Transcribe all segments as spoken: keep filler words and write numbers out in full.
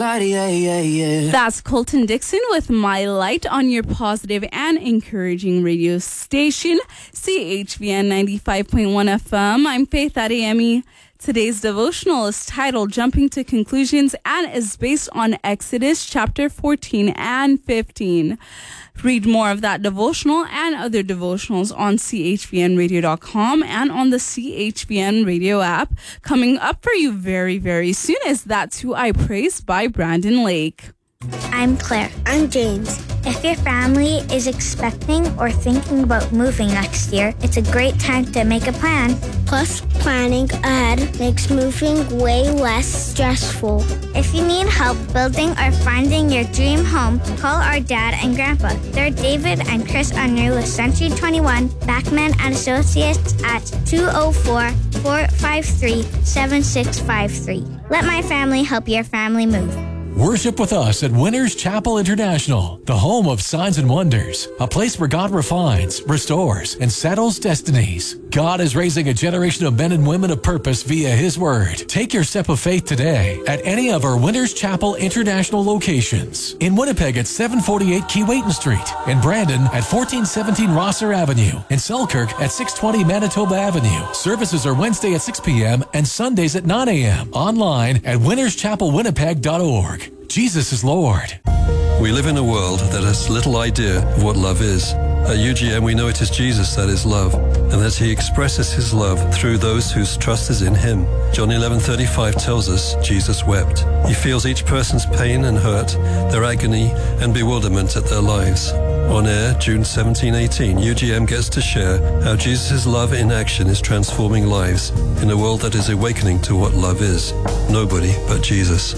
Yeah, yeah, yeah. That's Colton Dixon with My Light on your positive and encouraging radio station, C H V N ninety-five point one F M. I'm Faith Adeyemi. Today's devotional is titled Jumping to Conclusions and is based on Exodus chapter fourteen and fifteen. Read more of that devotional and other devotionals on C H V N radio dot com and on the C H V N radio app. Coming up for you very, very soon is That's Who I Praise by Brandon Lake. I'm Claire. I'm James. If your family is expecting or thinking about moving next year, it's a great time to make a plan. Plus, planning ahead makes moving way less stressful. If you need help building or finding your dream home, call our dad and grandpa. They're David and Chris Unruh with Century twenty-one, Backman and Associates at two oh four, four five three, seven six five three. Let my family help your family move. Worship with us at Winners Chapel International, the home of signs and wonders, a place where God refines, restores, and settles destinies. God is raising a generation of men and women of purpose via His Word. Take your step of faith today at any of our Winners Chapel International locations. In Winnipeg at seven forty-eight Keewatin Street, in Brandon at fourteen seventeen Rosser Avenue, in Selkirk at six twenty Manitoba Avenue. Services are Wednesday at six p.m. and Sundays at nine a.m. Online at winners chapel winnipeg dot org. Jesus is Lord. We live in a world that has little idea of what love is. At U G M, we know it is Jesus that is love, and that He expresses His love through those whose trust is in Him. John eleven thirty-five tells us Jesus wept. He feels each person's pain and hurt, their agony and bewilderment at their lives. On air, June seventeen eighteen, U G M gets to share how Jesus' love in action is transforming lives in a world that is awakening to what love is. Nobody but Jesus.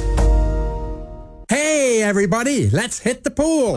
Hey, everybody, let's hit the pool.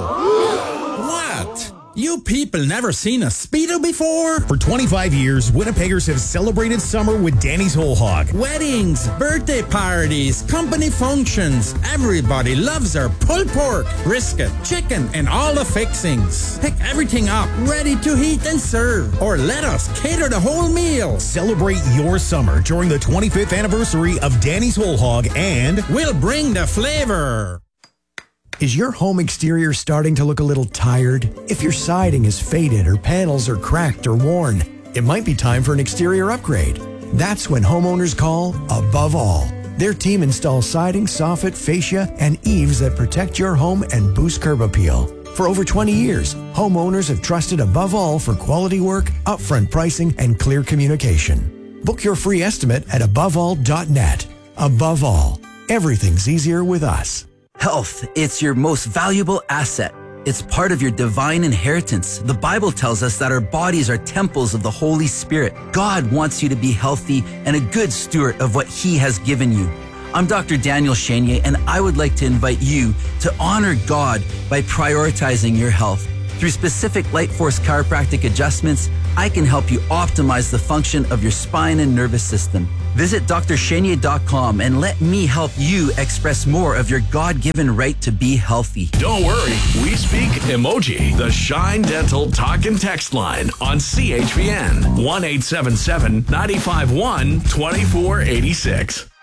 What? You people never seen a Speedo before? For twenty-five years, Winnipeggers have celebrated summer with Danny's Whole Hog. Weddings, birthday parties, company functions. Everybody loves our pulled pork, brisket, chicken, and all the fixings. Pick everything up, ready to heat and serve. Or let us cater the whole meal. Celebrate your summer during the twenty-fifth anniversary of Danny's Whole Hog, and we'll bring the flavor. Is your home exterior starting to look a little tired? If your siding is faded or panels are cracked or worn, it might be time for an exterior upgrade. That's when homeowners call Above All. Their team installs siding, soffit, fascia, and eaves that protect your home and boost curb appeal. For over twenty years, homeowners have trusted Above All for quality work, upfront pricing, and clear communication. Book your free estimate at above all dot net. Above All, everything's easier with us. Health, it's your most valuable asset. It's part of your divine inheritance. The Bible tells us that our bodies are temples of the Holy Spirit. God wants you to be healthy and a good steward of what He has given you. I'm Doctor Daniel Chenier, and I would like to invite you to honor God by prioritizing your health. Through specific Light Force chiropractic adjustments, I can help you optimize the function of your spine and nervous system. Visit D R chenier dot com and let me help you express more of your God-given right to be healthy. Don't worry, we speak emoji. The Shine Dental Talk and Text line on C H V N one eight seven seven, nine five one, two four eight six.